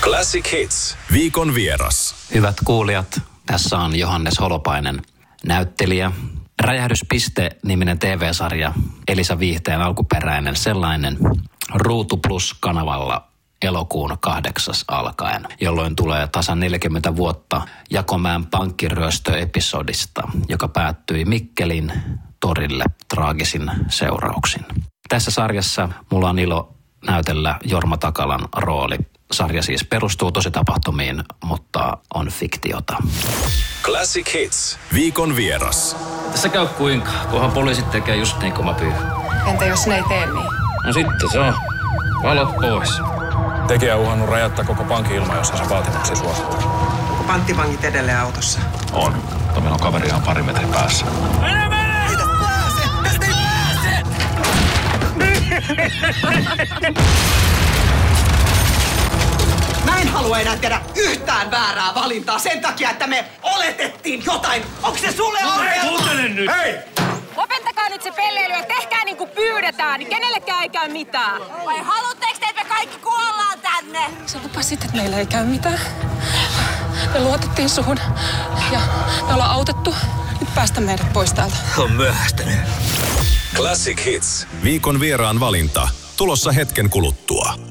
Classic Hits. Viikon vieras. Hyvät kuulijat, tässä on Johannes Holopainen, näyttelijä. Räjähdyspiste-niminen TV-sarja, Elisa Viihteen alkuperäinen sellainen, Ruutu Plus-kanavalla elokuun 8. alkaen, jolloin tulee tasan 40 vuotta Jakomäen pankkiryöstöepisodista, joka päättyi Mikkelin torille traagisin seurauksin. Tässä sarjassa mulla on ilo näytellä Jorma Takalan rooli. Sarja siis perustuu tositapahtumiin, mutta on fiktiota. Classic Hits. Viikon vieras. Tässä käy kuinka, kunhan poliisit tekee just niin kuin mä pyydän. Entä jos ne ei tee niin? No sitten se on. Valot pois. Tekijä on uhannut räjäyttää koko pankin ilman, jos se vaatimuksia suostuu. Onko panttivangit edelleen autossa? On. Mutta meillä on kaveri ihan pari metrin päässä. Mene! Tästä pääse! Tästä ei pääse! Mä en halua enää tehdä yhtään väärää valintaa sen takia, että me oletettiin jotain. Onko se sulle ongelma? Kuuntele nyt! Hei! Lopettakaa nyt se pelleily ja tehkää niin kuin pyydetään, niin kenellekään ei käy mitään. Vai haluatteko te, että me kaikki kuollaan tänne? Sä lupasit, että meillä ei käy mitään. Me luotettiin suhun ja me ollaan autettu. Nyt päästä meidät pois täältä. On myöhästynyt. Classic Hits. Viikon vieraan valinta. Tulossa hetken kuluttua.